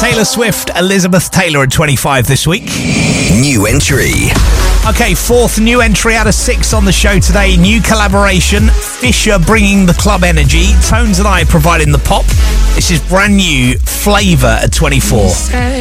Taylor Swift, Elizabeth Taylor at 25 this week. New entry. Okay, fourth new entry out of 6 on the show today. New collaboration. Fisher bringing the club energy. Tones and I providing the pop. This is brand new Flavour at 24.